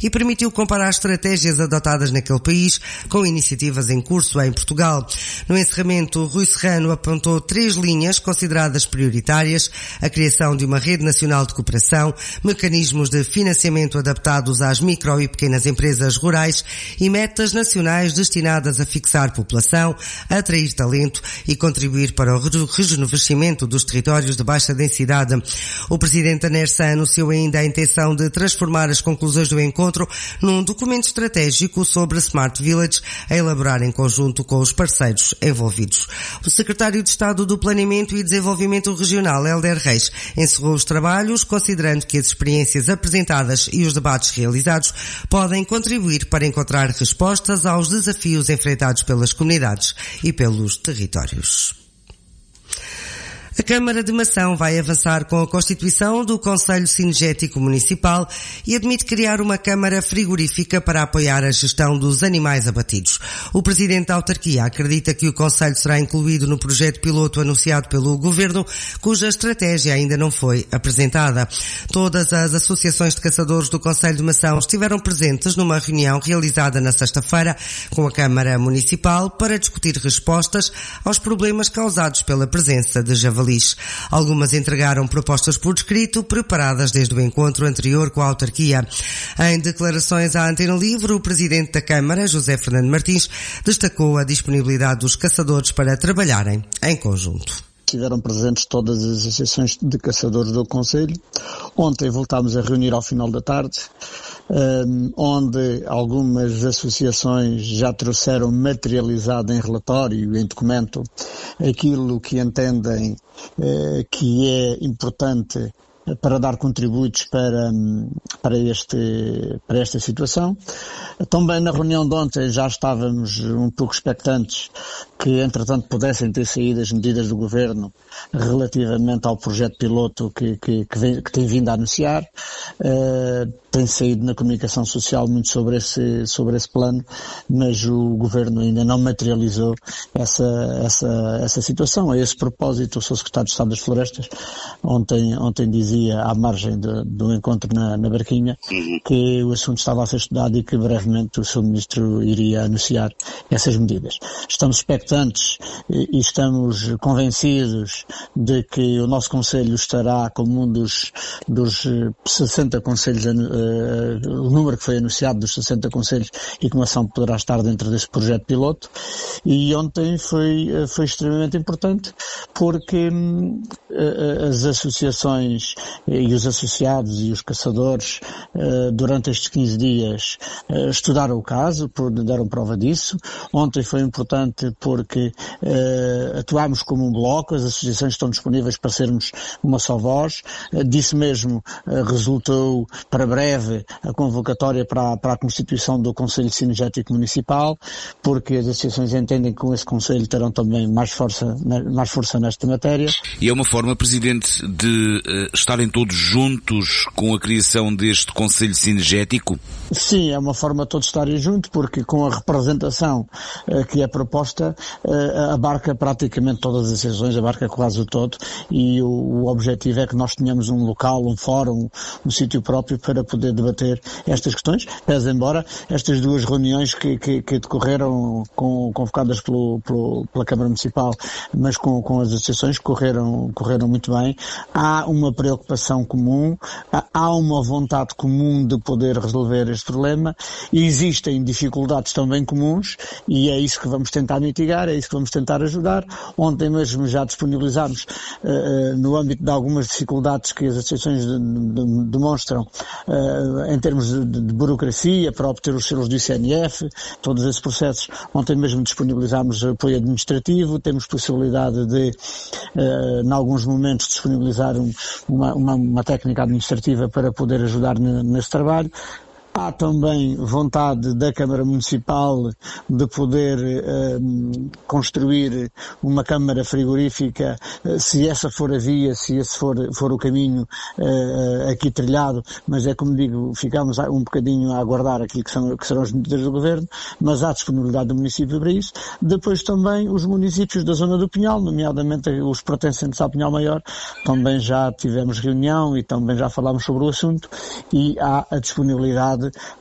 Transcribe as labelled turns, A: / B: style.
A: e permitiu comparar estratégias adotadas naquele país com iniciativas em curso em Portugal. No encerramento, Rui Serrano apontou 3 linhas consideradas prioritárias: a criação de uma rede nacional de cooperação, mecanismos de financiamento adaptados às micro e pequenas empresas rurais e metas nacionais destinadas a fixar população, atrair talento e contribuir para o rejuvenescimento dos territórios de baixa densidade. O presidente da NERSA anunciou ainda a intenção de transformar as conclusões do encontro num documento estratégico sobre a Smart Village a elaborar em conjunto com os parceiros envolvidos. O secretário de Estado do Planeamento e Desenvolvimento Regional, Hélder Reis, encerrou os trabalhos considerando que as experiências apresentadas e os debates realizados podem contribuir para encontrar respostas aos desafios enfrentados pelas comunidades e pelos territórios. A Câmara de Mação vai avançar com a constituição do Conselho Cinegético Municipal e admite criar uma Câmara Frigorífica para apoiar a gestão dos animais abatidos. O Presidente da Autarquia acredita que o Conselho será incluído no projeto piloto anunciado pelo Governo, cuja estratégia ainda não foi apresentada. Todas as associações de caçadores do Conselho de Mação estiveram presentes numa reunião realizada na sexta-feira com a Câmara Municipal para discutir respostas aos problemas causados pela presença de javalis. Algumas entregaram propostas por escrito, preparadas desde o encontro anterior com a autarquia. Em declarações à Antena Livre, o Presidente da Câmara, José Fernando Martins, destacou a disponibilidade dos caçadores para trabalharem em conjunto.
B: Estiveram presentes todas as associações de caçadores do Conselho. Ontem voltámos a reunir ao final da tarde, onde algumas associações já trouxeram materializado em relatório, em documento, aquilo que entendem que é importante para dar contributos para esta situação. Também na reunião de ontem já estávamos um pouco expectantes que, entretanto, pudessem ter saído as medidas do Governo relativamente ao projeto piloto que tem vindo a anunciar. Tem saído na comunicação social muito sobre esse plano, mas o Governo ainda não materializou essa situação. A esse propósito, o Sr. Secretário de Estado das Florestas ontem dizia, à margem do encontro na Barquinha, que o assunto estava a ser estudado e que brevemente o Sr. Ministro iria anunciar essas medidas. Estamos expectantes e estamos convencidos de que o nosso Conselho estará como um dos 60 Conselhos, o número que foi anunciado dos 60 Conselhos, e que Mação poderá estar dentro desse projeto piloto. E ontem foi extremamente importante porque as associações e os associados e os caçadores durante estes 15 dias estudaram o caso, deram prova disso. Ontem foi importante porque atuámos como um bloco, as associações estão disponíveis para sermos uma só voz. Disso mesmo resultou para breve a convocatória para a constituição do Conselho Cinegético Municipal, porque as associações entendem que com esse Conselho terão também mais força nesta matéria.
C: E é uma forma, Presidente, de estarem todos juntos com a criação deste Conselho Cinegético?
B: Sim, é uma forma de todos estarem juntos, porque com a representação que é proposta, abarca praticamente todas as associações, abarca quase o todo, e o objetivo é que nós tenhamos um local, um fórum, um sítio próprio para poder debater estas questões, pese embora estas duas reuniões que decorreram convocadas pela Câmara Municipal, mas com as associações, correram muito bem. Há uma preocupação comum, há uma vontade comum de poder resolver este problema, e existem dificuldades também comuns, e é isso que vamos tentar mitigar, é isso que vamos tentar ajudar. Ontem mesmo já disponibilizámos, no âmbito de algumas dificuldades que as associações demonstram, em termos de burocracia, para obter os selos do ICNF, todos esses processos. Ontem mesmo disponibilizámos apoio administrativo, temos possibilidade de, em alguns momentos, disponibilizar uma técnica administrativa para poder ajudar nesse trabalho. Há também vontade da Câmara Municipal de poder construir uma câmara frigorífica, se essa for a via, se esse for o caminho aqui trilhado, mas é como digo, ficamos um bocadinho a aguardar aquilo que serão as medidas do Governo, mas há disponibilidade do município para isso. Depois também os municípios da zona do Pinhal, nomeadamente os pertencentes ao Pinhal Maior, também já tivemos reunião e também já falámos sobre o assunto, e há a disponibilidade